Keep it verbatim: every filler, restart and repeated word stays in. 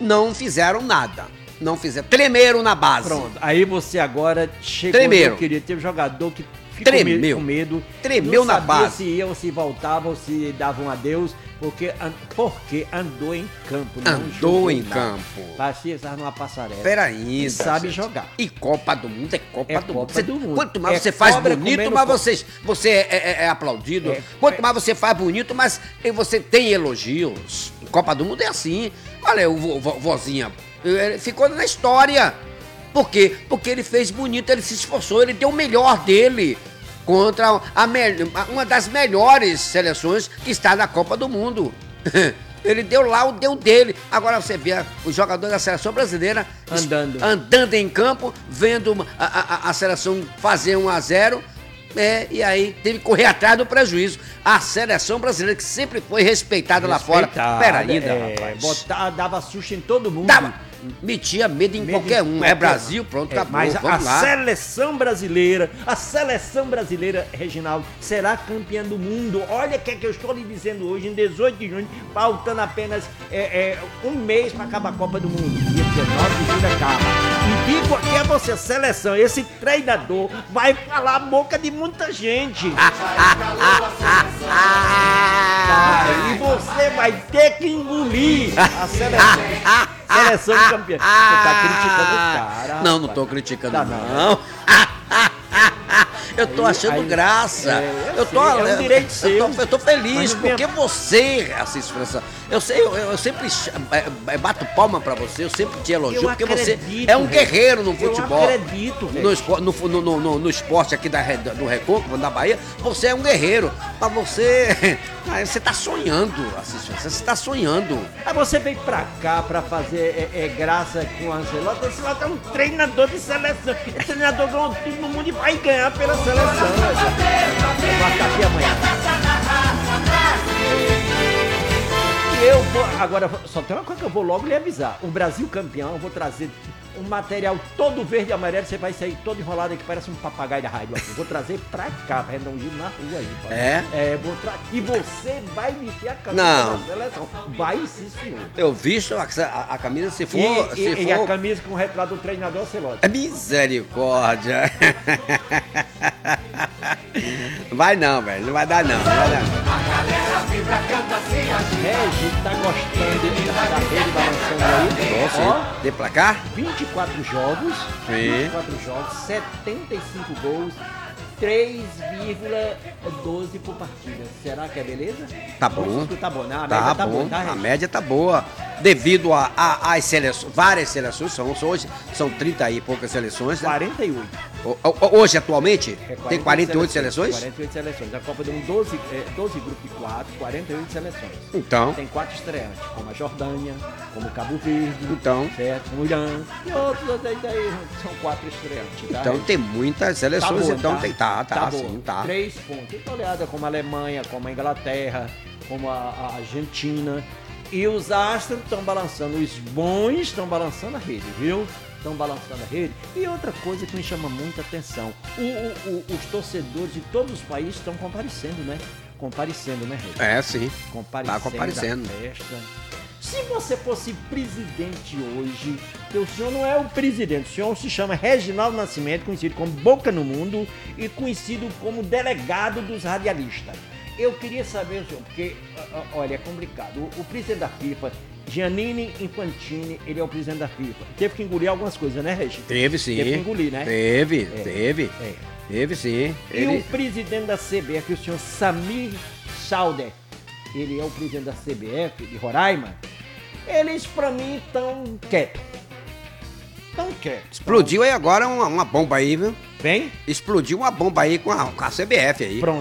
não fizeram nada. Não fizeram. Tremeram na base. Pronto. Aí você agora chegou. Tremeram. Eu queria ter um jogador que ficou Tremeu. com medo. Tremeu não na sabia base. se ia ou se voltava ou se dava um adeus. Porque, porque andou em campo. Não Andou jogou em nada. campo. Parecia estar numa passarela. Peraí, E sabe jogar. E Copa do Mundo é Copa, É do, Copa mundo. Você, do Mundo. Quanto mais É você faz cobra bonito, comendo mais co- você, você é, é- é aplaudido. É. Quanto mais você faz bonito, mais você tem elogios. Copa do Mundo é assim. Olha, o vo, vo, vozinha, ele ficou na história. Por quê? Porque ele fez bonito, ele se esforçou, ele deu o melhor dele contra a me- uma das melhores seleções que está na Copa do Mundo. Ele deu lá o deu dele. Agora você vê os jogadores da seleção brasileira Andando. andando em campo, vendo a, a- a seleção fazer um a zero. É, e aí teve que correr atrás do prejuízo. A seleção brasileira, que sempre foi respeitada, lá fora. Pera ainda, é, rapaz. botar, dava susto em todo mundo. Dava, metia medo em Medo qualquer em um. qualquer É Brasil, pronto, É, acabou. mas a Vamos lá. seleção brasileira, a seleção brasileira, Reginaldo, será campeã do mundo. Olha o que, é que eu estou lhe dizendo hoje, em dezoito de junho, faltando apenas é, é, um mês para acabar a Copa do Mundo. Dia dezenove de julho acaba. E digo aqui a você, seleção, esse treinador vai calar a boca de muita gente. Vai, e você vai ter que engolir a seleção. Seleção campeã. Você tá criticando o cara. Não, não rapaz. tô criticando, Tá, não. Eu tô Aí- achando aí- graça. é, eu tô, eu sei, é um direito seu. eu tô, eu tô Mas feliz não venha- porque você assiste essa. Eu sei, eu, eu sempre ch- é, é, bato palma pra você, eu sempre te elogio, Eu porque você acredito, é um velho. guerreiro no Eu futebol. acredito, velho. no, espo- no, no, no, no- no esporte aqui da, Re- do Recôncavo, da Bahia, você é um guerreiro. Mas você. Ah, você tá sonhando, Assis França, você tá sonhando. Aí você veio pra cá pra fazer é, é, graça com o Ancelotti. O Ancelotti é um treinador de seleção. Esse treinador ganhou tudo no mundo e vai ganhar pela seleção. Eu vou estar aqui amanhã. E eu vou. Agora, só tem uma coisa que eu vou logo lhe avisar. O Brasil campeão, eu vou trazer um material todo verde e amarelo. Você vai sair todo enrolado aqui, parece um papagaio da rádio. Aqui. Vou trazer pra cá, pra dar um giro na rua aí. pode? É? É, vou tra... E você vai vestir a camisa Não. da seleção. Vai sim, senhor. Eu visto a, a- a camisa, se for. E, se e- e for a camisa com o retrato do treinador Ancelotti. É misericórdia. Vai não, velho. Não vai dar não. Não vai dar não. Regi tá gostando da rede balançando aí. Ó, De placar? vinte e quatro jogos, Sim. vinte e quatro jogos, setenta e cinco gols, três vírgula doze por partida. Será que é beleza? Tá bom. Tá bom, né? A Tá, média tá bom. boa, tá, A Regi? média tá boa. Devido a, a, às seleções, várias seleções, são, são hoje são trinta e poucas seleções, né? quarenta e oito. O- o- Hoje, atualmente, É tem quarenta e oito seleções? quarenta e oito seleções. A Copa deu um doze, é, doze grupos de quatro, quarenta e oito seleções. Então, Tem quatro estreantes, como a Jordânia, como Cabo Verde, então, certo? Como o Irã e outros aí, daí são quatro estreantes. Tá? então tem muitas seleções, boa, então tá? tem, tá, tá, boa. sim, tá. Três pontos. Então, olhada como a Alemanha, como a Inglaterra, como a, a Argentina. E os astros estão balançando, os bons estão balançando a rede, viu? Estão balançando a rede. E outra coisa que me chama muita atenção: o- o- o- os torcedores de todos os países estão comparecendo, né? Comparecendo, né, Rede? É, sim. Comparecendo. Tá comparecendo. à festa. Se você fosse presidente hoje, que o senhor não é o presidente, o senhor se chama Reginaldo Nascimento, conhecido como Boca no Mundo e conhecido como delegado dos radialistas. Eu queria saber, senhor, porque, ó, ó, olha, é complicado. O, o presidente da FIFA, Giannini Infantini, ele é o presidente da FIFA. Teve que engolir algumas coisas, né, Regi? Teve sim. Teve que engolir, né? Teve, É. teve. É. Teve sim. E Ele... o presidente da C B F, o senhor Samir Sauder, ele é o presidente da C B F de Roraima, eles pra mim estão quietos. Estão quietos. Explodiu aí agora uma, uma bomba aí, viu? Vem? Explodiu uma bomba aí com a, com a C B F aí. Pronto.